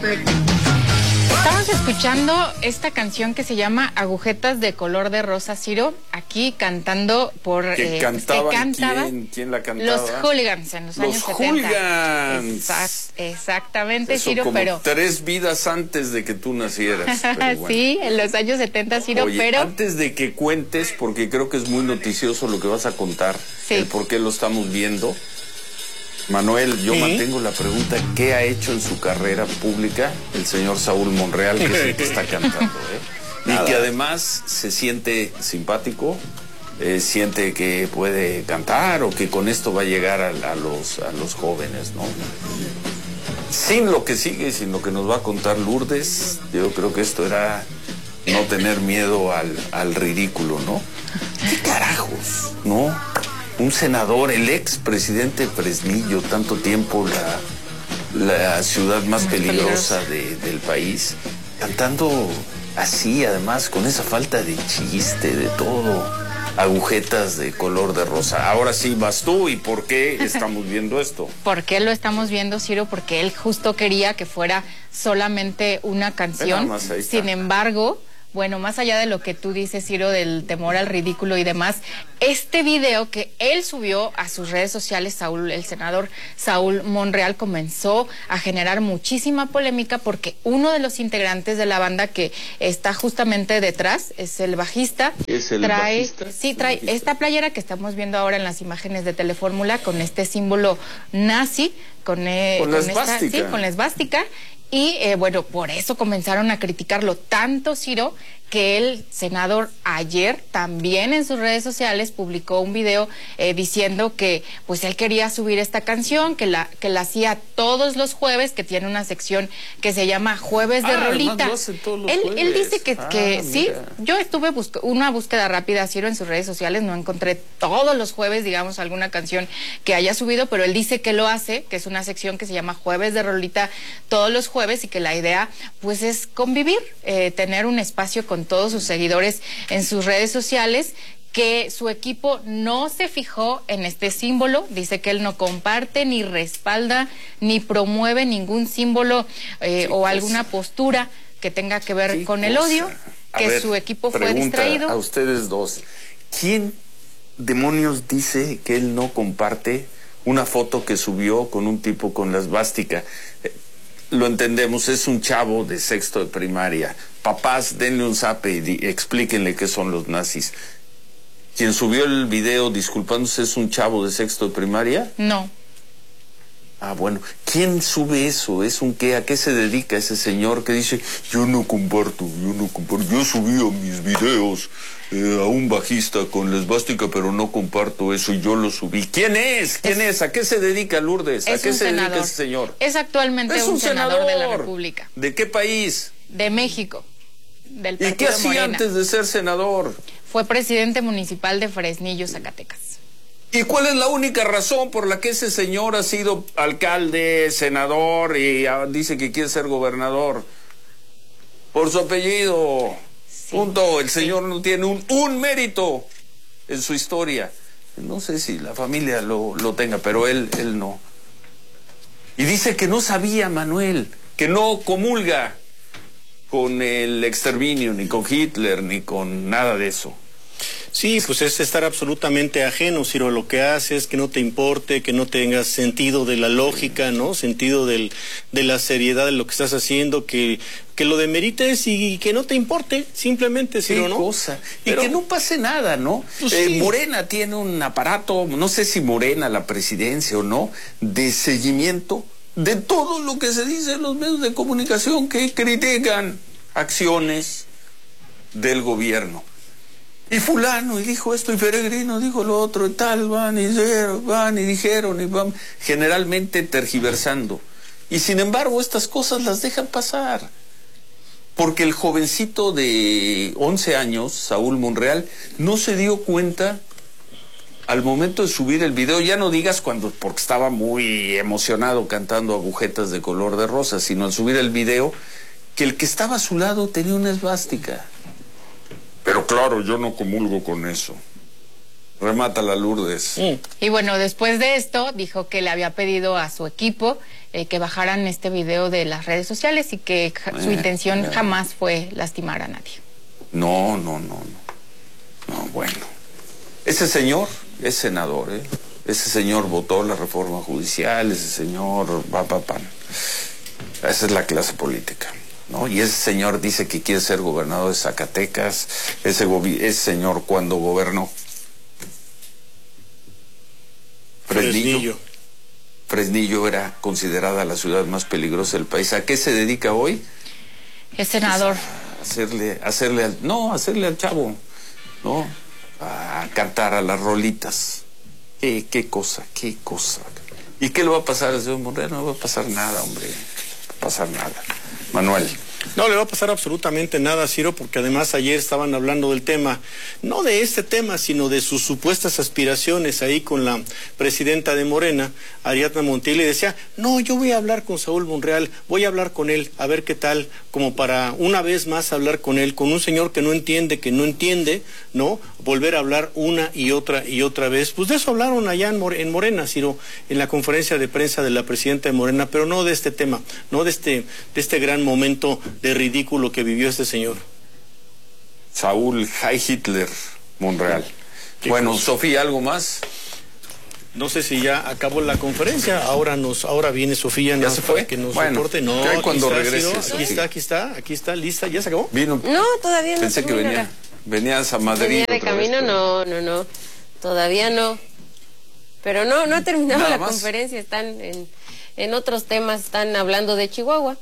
Estamos escuchando esta canción que se llama Agujetas de color de rosa, Ciro, aquí cantando por... ¿Quién la cantaba? Los Hooligans en los años 70. ¡Los Hooligans! Exactamente, eso Ciro, como pero... 3 vidas antes de que tú nacieras. Bueno. Sí, en los años 70, Ciro, Oye, pero... antes de que cuentes, porque creo que es muy noticioso lo que vas a contar, sí, el por qué lo estamos viendo... Manuel, yo mantengo la pregunta, ¿qué ha hecho en su carrera pública el señor Saúl Monreal, que es el que está cantando? Y que además se siente simpático, siente que puede cantar o que con esto va a llegar a los jóvenes, ¿no? Sin lo que sigue, sin lo que nos va a contar Lourdes, yo creo que esto era no tener miedo al ridículo, ¿no? ¿Qué carajos, no? Un senador, el ex presidente Fresnillo, tanto tiempo la ciudad más peligrosa del país, cantando así, además, con esa falta de chiste, de todo, agujetas de color de rosa. Ahora sí, vas tú, ¿y por qué estamos viendo esto? ¿Por qué lo estamos viendo, Ciro? Porque él justo quería que fuera solamente una canción. Sin embargo... Bueno, más allá de lo que tú dices, Ciro, del temor al ridículo y demás, este video que él subió a sus redes sociales, el senador Saúl Monreal, comenzó a generar muchísima polémica porque uno de los integrantes de la banda que está justamente detrás, es el bajista. ¿Es el bajista? Sí, trae esta playera que estamos viendo ahora en las imágenes de Telefórmula con este símbolo nazi, con la esvástica. Y bueno, por eso comenzaron a criticarlo tanto, Ciro, que el senador ayer también en sus redes sociales publicó un video diciendo que pues él quería subir esta canción, que la hacía todos los jueves, que tiene una sección que se llama Jueves de Rolita. Él dice que sí, yo estuve una búsqueda rápida, Ciro, en sus redes sociales, no encontré todos los jueves, digamos, alguna canción que haya subido, pero él dice que lo hace, que es una sección que se llama Jueves de Rolita todos los jueves y que la idea pues es convivir, tener un espacio con todos sus seguidores en sus redes sociales, que su equipo no se fijó en este símbolo, dice que él no comparte, ni respalda, ni promueve ningún símbolo o alguna postura que tenga que ver con el odio, que su equipo fue distraído. A ustedes dos, ¿quién demonios dice que él no comparte una foto que subió con un tipo con la esvástica? Lo entendemos, es un chavo de sexto de primaria. Papás, denle un zape y explíquenle qué son los nazis. ¿Quien subió el video disculpándose es un chavo de sexto de primaria? No. Ah, bueno. ¿Quién sube eso? ¿Es un qué? ¿A qué se dedica ese señor que dice, yo no comparto, yo subí a mis videos a un bajista con la esvástica, pero no comparto eso y yo lo subí? ¿Quién es? ¿Quién es? ¿A qué se dedica Lourdes? ¿A qué se dedica ese señor? Es actualmente un senador de la República. ¿De qué país? De México. Del partido ¿Y qué hacía Morena antes de ser senador? Fue presidente municipal de Fresnillo, Zacatecas. ¿Y cuál es la única razón por la que ese señor ha sido alcalde, senador y dice que quiere ser gobernador? Por su apellido. Sí, punto. El señor no tiene un mérito en su historia. No sé si la familia lo tenga, pero él no. Y dice que no sabía, Manuel, que no comulga con el exterminio, ni con Hitler, ni con nada de eso. Sí, pues es estar absolutamente ajeno, Ciro. Lo que hace es que no te importe, que no tengas sentido de la lógica, ¿no? Sentido de la seriedad de lo que estás haciendo, que lo demerites y que no te importe, simplemente, Ciro, ¿no? Cosa. Pero, y que no pase nada, ¿no? Pues sí. Morena tiene un aparato, no sé si Morena, la presidencia o no, de seguimiento de todo lo que se dice en los medios de comunicación que critican acciones del gobierno. Y fulano, y dijo esto, y Peregrino dijo lo otro, y tal, van y dijeron, y van, generalmente tergiversando. Y sin embargo, estas cosas las dejan pasar. Porque el jovencito de 11 años, Saúl Monreal, no se dio cuenta al momento de subir el video, ya no digas porque estaba muy emocionado cantando Agujetas de color de rosa, sino al subir el video, que el que estaba a su lado tenía una esvástica. Pero claro, yo no comulgo con eso. Remátala, Lourdes. Y bueno, después de esto, dijo que le había pedido a su equipo que bajaran este video de las redes sociales y que su intención jamás fue lastimar a nadie. No, bueno. Ese señor es senador, ¿eh? Ese señor votó la reforma judicial, ese señor Esa es la clase política, ¿no? Y ese señor dice que quiere ser gobernador de Zacatecas. Ese señor, cuando gobernó Fresnillo era considerada la ciudad más peligrosa del país. ¿A qué se dedica hoy? Es senador. Pues hacerle al chavo, ¿no? A cantar a las rolitas. Qué cosa. ¿Y qué le va a pasar al señor Monreal? No va a pasar nada, hombre. No va a pasar nada. Manuel. No le va a pasar absolutamente nada, Ciro, porque además ayer estaban hablando del tema, no de este tema, sino de sus supuestas aspiraciones ahí con la presidenta de Morena, Ariadna Montiel, y decía, no, yo voy a hablar con Saúl Monreal, voy a hablar con él, a ver qué tal, como para una vez más hablar con él, con un señor que no entiende, ¿no? Volver a hablar una y otra vez. Pues de eso hablaron allá en Morena, Ciro, en la conferencia de prensa de la presidenta de Morena, pero no de este tema, no de este gran momento de ridículo que vivió este señor. Saúl Heil Hitler Monreal. Bueno, Sofía, ¿algo más? No sé si ya acabó la conferencia, ahora viene Sofía. ¿Ya se fue? Que nos reporte. No, cuando regreses. Aquí está, lista, ¿ya se acabó? Vino. No, todavía no. Pensé que venías a Madrid. Venía de camino, no, todavía no. Pero no ha terminado la conferencia, están en otros temas, están hablando de Chihuahua.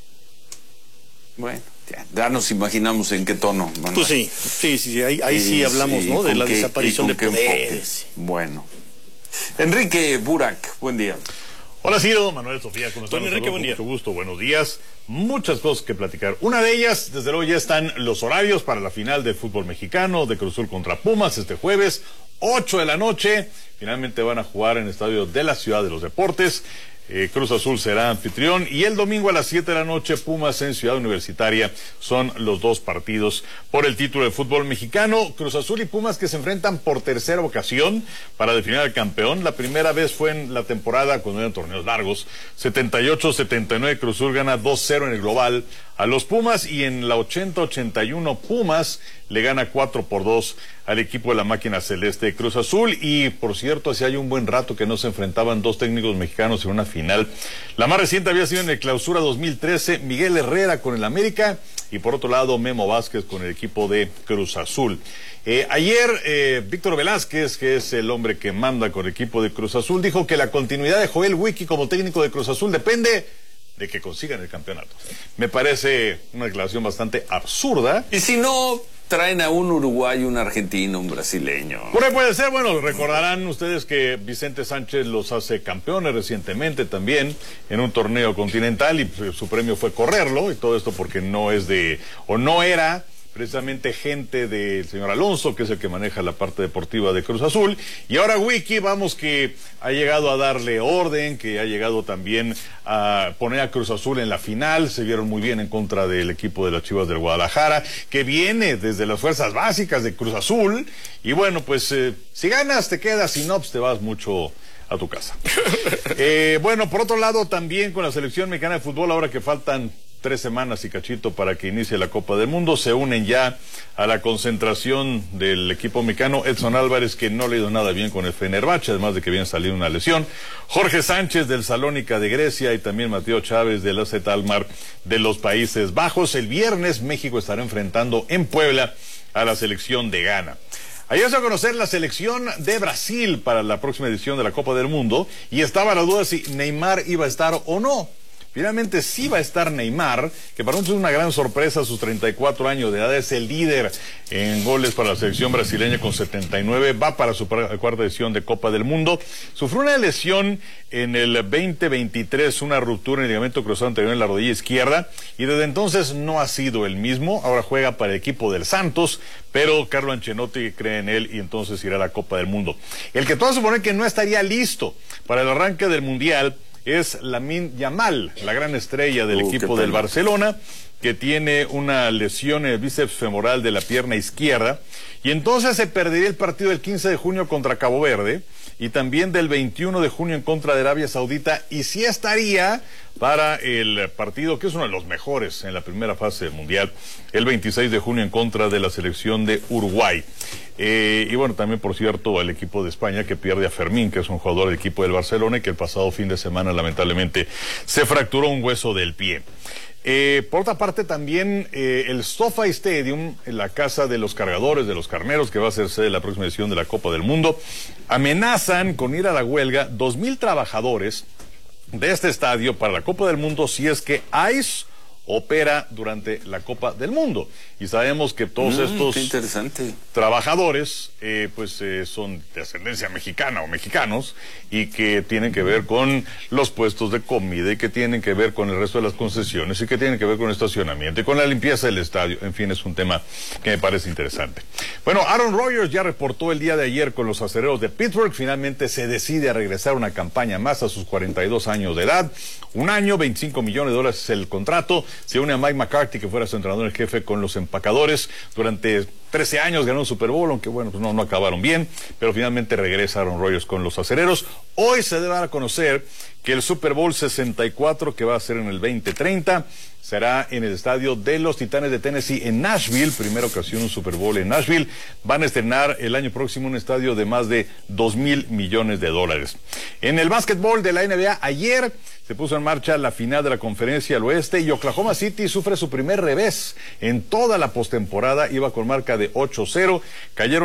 Bueno, ya nos imaginamos en qué tono, Manuel. Pues sí, ahí sí hablamos, ¿no? De la desaparición de poderes. Bueno. Enrique Burak, buen día. Hola, Ciro, Manuel, Sofía, ¿cómo están? Enrique, buen día. Mucho gusto, buenos días. Muchas cosas que platicar. Una de ellas, desde luego, ya están los horarios para la final del fútbol mexicano, de Cruz Azul contra Pumas, este jueves, 8 de la noche. Finalmente van a jugar en el estadio de la Ciudad de los Deportes. Cruz Azul será anfitrión y el domingo a las 7 de la noche Pumas en Ciudad Universitaria. Son los dos partidos por el título de fútbol mexicano. Cruz Azul y Pumas que se enfrentan por tercera ocasión para definir al campeón. La primera vez fue en la temporada cuando eran torneos largos. 78-79 Cruz Azul gana 2-0 en el global a los Pumas y en la 80-81 Pumas le gana 4-2 al equipo de la máquina celeste de Cruz Azul. Y por cierto, hace hay un buen rato que no se enfrentaban dos técnicos mexicanos en una final. La más reciente había sido en el Clausura 2013, Miguel Herrera con el América y por otro lado Memo Vázquez con el equipo de Cruz Azul. Ayer Víctor Velázquez, que es el hombre que manda con el equipo de Cruz Azul, dijo que la continuidad de Joel Wiki como técnico de Cruz Azul depende de que consigan el campeonato. Me parece una declaración bastante absurda. Y si no, traen a un uruguayo, un argentino, un brasileño. Por ahí puede ser. Bueno, recordarán ustedes que Vicente Sánchez los hace campeones recientemente también en un torneo continental y su premio fue correrlo, y todo esto porque no era precisamente gente del señor Alonso, que es el que maneja la parte deportiva de Cruz Azul. Y ahora Wiki, vamos, que ha llegado a darle orden, que ha llegado también a poner a Cruz Azul en la final. Se vieron muy bien en contra del equipo de las Chivas del Guadalajara, que viene desde las fuerzas básicas de Cruz Azul. Y bueno, pues si ganas te quedas, si no, pues te vas mucho a tu casa. Bueno, por otro lado, también con la selección mexicana de fútbol, ahora que faltan 3 semanas y cachito para que inicie la Copa del Mundo, se unen ya a la concentración del equipo mexicano Edson Álvarez, que no le ha ido nada bien con el Fenerbahce, además de que viene salido una lesión, Jorge Sánchez del Salónica de Grecia y también Mateo Chávez del AZ Alkmaar de los Países Bajos. El viernes México estará enfrentando en Puebla a la selección de Ghana. Ayer se va a conocer la selección de Brasil para la próxima edición de la Copa del Mundo y estaba la duda si Neymar iba a estar o no. Finalmente sí va a estar Neymar, que para nosotros es una gran sorpresa, a sus 34 años de edad, es el líder en goles para la selección brasileña con 79, va para su cuarta edición de Copa del Mundo. Sufrió una lesión en el 2023, una ruptura en el ligamento cruzado anterior en la rodilla izquierda, y desde entonces no ha sido el mismo. Ahora juega para el equipo del Santos, pero Carlo Ancelotti cree en él y entonces irá a la Copa del Mundo. El que todo supone que no estaría listo para el arranque del Mundial es Lamine Yamal, la gran estrella del equipo del Barcelona, que tiene una lesión en el bíceps femoral de la pierna izquierda, y entonces se perdería el partido del 15 de junio contra Cabo Verde, y también del 21 de junio en contra de Arabia Saudita, y sí estaría para el partido que es uno de los mejores en la primera fase del Mundial, el 26 de junio en contra de la selección de Uruguay. Y bueno, también por cierto el equipo de España que pierde a Fermín, que es un jugador del equipo del Barcelona y que el pasado fin de semana lamentablemente se fracturó un hueso del pie. Por otra parte también el SoFi Stadium, en la casa de los cargadores, de los carneros, que va a ser sede de la próxima edición de la Copa del Mundo, amenazan con ir a la huelga 2,000 trabajadores de este estadio para la Copa del Mundo si es que ICE opera durante la Copa del Mundo. Y sabemos que todos estos trabajadores son de ascendencia mexicana o mexicanos, y que tienen que ver con los puestos de comida, y que tienen que ver con el resto de las concesiones, y que tienen que ver con el estacionamiento y con la limpieza del estadio. En fin, es un tema que me parece interesante. Bueno, Aaron Rodgers ya reportó el día de ayer con los Acereros de Pittsburgh. Finalmente se decide a regresar una campaña más a sus 42 años de edad. Un año, $25 millones es el contrato. Se une a Mike McCarthy, que fuera su entrenador en jefe con los empacadores. Durante 13 años ganó un Super Bowl, aunque bueno, pues no acabaron bien, pero finalmente regresa Aaron Rodgers con los Acereros. Hoy se debe dar a conocer que el Super Bowl 64, que va a ser en el 2030, será en el estadio de los Titanes de Tennessee en Nashville. Primera ocasión un Super Bowl en Nashville. Van a estrenar el año próximo un estadio de más de $2,000 millones. En el básquetbol de la NBA, ayer se puso en marcha la final de la Conferencia del Oeste, y Oklahoma City sufre su primer revés en toda la postemporada. Iba con marca de 8-0. Cayeron